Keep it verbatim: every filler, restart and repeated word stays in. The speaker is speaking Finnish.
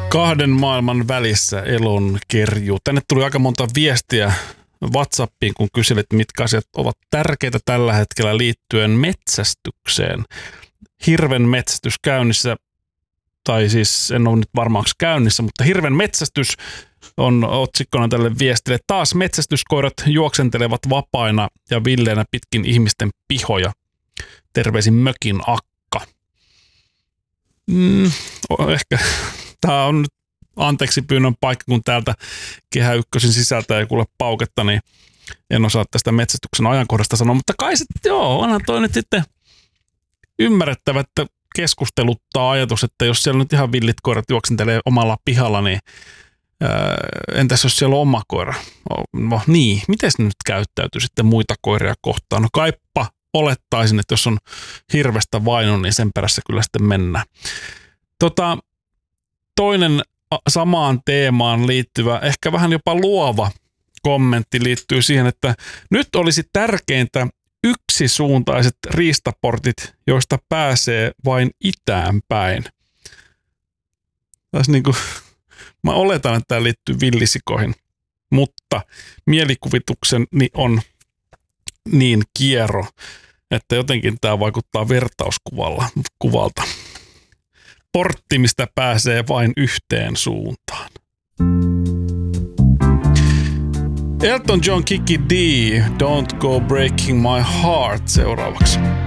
Kahden maailman välissä elon kerjuu. Tänne tuli aika monta viestiä WhatsAppiin, kun kyselit, mitkä asiat ovat tärkeitä tällä hetkellä liittyen metsästykseen. Hirven metsästys käynnissä, tai siis en ole nyt varmaankin käynnissä, mutta hirven metsästys on otsikkona tälle viestille. Taas metsästyskoirat juoksentelevat vapaina ja villeinä pitkin ihmisten pihoja. Terveisin mökin akka. Mm, ehkä tämä on nyt anteeksi pyynnön paikka, kun täältä Kehä Ykkösen sisältä ei kuule pauketta, niin en osaa tästä metsästyksen ajankohdasta sanoa, mutta kai sitten joo, onhan toi nyt sitten ymmärrettävä, että keskusteluttaa ajatus, että jos siellä nyt ihan villit koirat juoksentelee omalla pihalla, niin ää, entäs jos siellä on oma koira? No niin, miten se nyt käyttäytyy sitten muita koiria kohtaan? No kaippa olettaisin, että jos on hirvestä vaino, niin sen perässä kyllä sitten mennään. Tota, toinen samaan teemaan liittyvä, ehkä vähän jopa luova kommentti liittyy siihen, että nyt olisi tärkeintä yksisuuntaiset riistaportit, joista pääsee vain itään päin. Tässä niin kuin, mä oletan, että tämä liittyy villisikoihin, mutta mielikuvitukseni on niin kiero, että jotenkin tämä vaikuttaa vertauskuvalla kuvalta. Portti, mistä pääsee vain yhteen suuntaan. Elton John, Kiki D, Don't Go Breaking My Heart seuraavaksi.